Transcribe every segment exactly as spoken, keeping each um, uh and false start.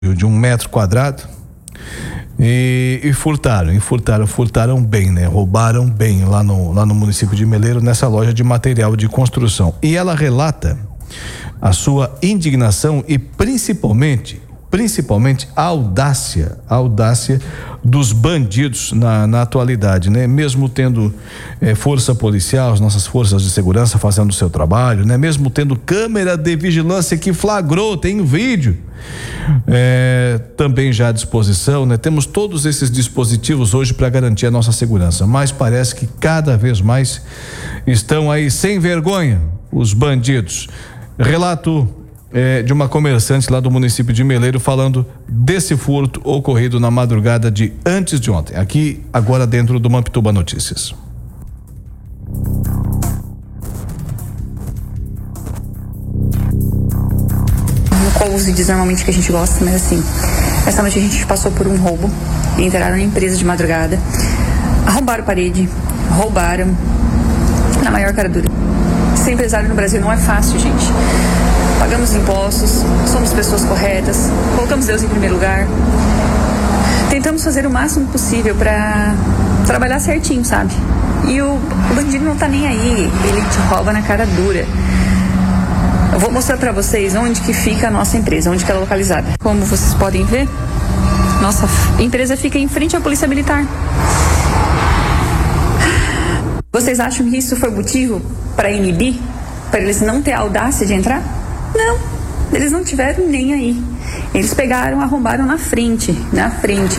de um metro quadrado e, e furtaram, e furtaram, furtaram bem, né? Roubaram bem lá no, lá no município de Meleiro, nessa loja de material de construção. E ela relata a sua indignação e principalmente, principalmente a audácia, a audácia dos bandidos na, na atualidade, né? Mesmo tendo eh, força policial, as nossas forças de segurança fazendo o seu trabalho, né? Mesmo tendo câmera de vigilância que flagrou, tem vídeo, eh, também já à disposição, né? Temos todos esses dispositivos hoje para garantir a nossa segurança, mas parece que cada vez mais estão aí sem vergonha os bandidos. Relato É, de uma comerciante lá do município de Meleiro falando desse furto ocorrido na madrugada de antes de ontem, aqui agora dentro do Mampituba Notícias. Não colo os vídeos normalmente que a gente gosta, mas assim, essa noite a gente passou por um roubo, entraram na empresa de madrugada, arrombaram parede, roubaram na maior cara dura. Ser empresário no Brasil não é fácil, gente. Pagamos impostos, somos pessoas corretas, colocamos Deus em primeiro lugar. Tentamos fazer o máximo possível para trabalhar certinho, sabe? E o, o bandido não tá nem aí, ele te rouba na cara dura. Eu vou mostrar para vocês onde que fica a nossa empresa, onde que ela é localizada. Como vocês podem ver, nossa empresa fica em frente à Polícia Militar. Vocês acham que isso foi motivo para inibir? Para eles não ter a audácia de entrar? Não, eles não tiveram nem aí. Eles pegaram, arrombaram na frente, na frente.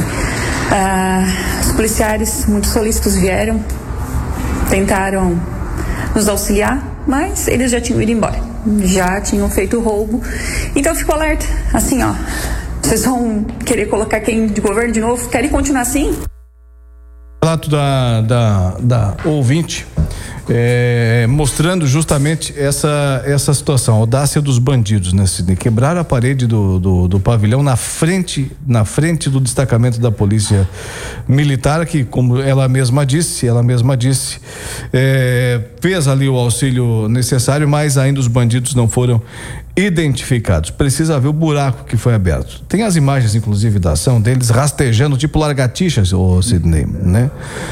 Ah, os policiais muito solícitos vieram, tentaram nos auxiliar, mas eles já tinham ido embora, já tinham feito o roubo. Então eu fico alerta, assim ó, vocês vão querer colocar quem de governo de novo? Querem continuar assim? Relato da, da, da ouvinte, é, mostrando justamente essa, essa situação, a audácia dos bandidos, né, Sidney? Quebraram a parede do, do, do pavilhão na frente, na frente do destacamento da Polícia Militar, que, como ela mesma disse, ela mesma disse, é, fez ali o auxílio necessário, mas ainda os bandidos não foram identificados. Precisa ver o buraco que foi aberto. Tem as imagens, inclusive, da ação deles rastejando, tipo largatixas, ô Sidney, né?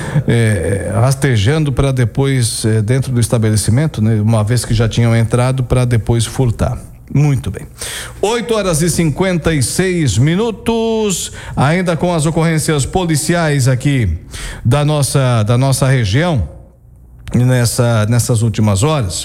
É, rastejando para depois, é, dentro do estabelecimento, né? Uma vez que já tinham entrado, para depois furtar. Muito bem. oito horas e cinquenta e seis minutos, ainda com as ocorrências policiais aqui da nossa, da nossa região, nessa, nessas últimas horas.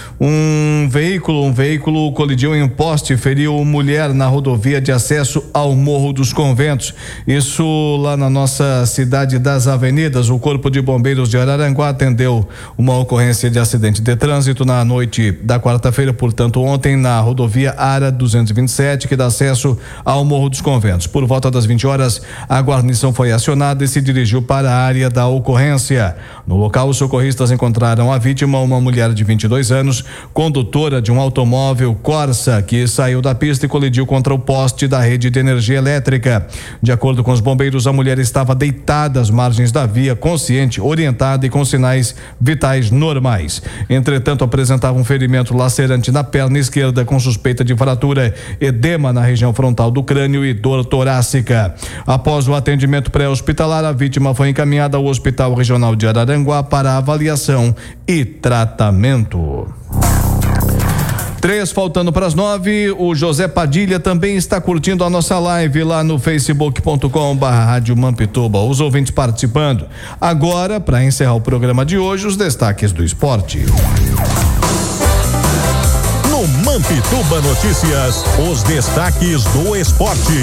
Um veículo, um veículo colidiu em um poste e feriu mulher na rodovia de acesso ao Morro dos Conventos. Isso lá na nossa cidade das Avenidas. O Corpo de Bombeiros de Araranguá atendeu uma ocorrência de acidente de trânsito na noite da quarta-feira, portanto ontem, na rodovia Ara duzentos e vinte e sete, que dá acesso ao Morro dos Conventos. Por volta das vinte horas, a guarnição foi acionada e se dirigiu para a área da ocorrência. No local, os socorristas encontraram a vítima, uma mulher de vinte e dois anos, condutora de um automóvel Corsa, que saiu da pista e colidiu contra o poste da rede de energia elétrica. De acordo com os bombeiros, a mulher estava deitada às margens da via, consciente, orientada e com sinais vitais normais. Entretanto, apresentava um ferimento lacerante na perna esquerda com suspeita de fratura, edema na região frontal do crânio e dor torácica. Após o atendimento pré-hospitalar, a vítima foi encaminhada ao Hospital Regional de Araranguá para avaliação e tratamento. Três faltando para as nove, o José Padilha também está curtindo a nossa live lá no facebook ponto com barra rádio Mampituba. Os ouvintes participando. Agora, para encerrar o programa de hoje, os destaques do esporte. No Mampituba Notícias, os destaques do esporte.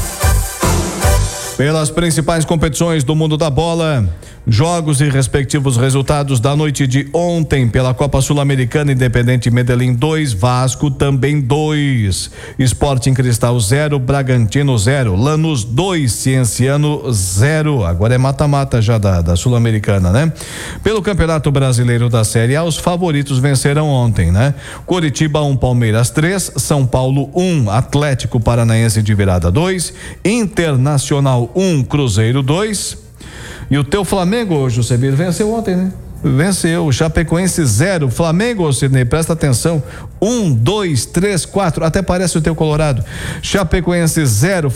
Pelas principais competições do mundo da bola, jogos e respectivos resultados da noite de ontem pela Copa Sul-Americana, Independente Medellín dois, Vasco também dois, Sporting Cristal zero, Bragantino zero, Lanús dois, Cienciano zero. Agora é mata-mata já da, da Sul-Americana, né? Pelo Campeonato Brasileiro da Série A, os favoritos venceram ontem, né? Coritiba um, Palmeiras três, São Paulo um, Atlético Paranaense de virada dois, Internacional um, Cruzeiro dois. E o teu Flamengo, José Biro, venceu ontem, né? venceu. Chapecoense zero, Flamengo, Sidney, presta atenção. Um, dois, três, quatro, até parece o teu Colorado. Chapecoense zero,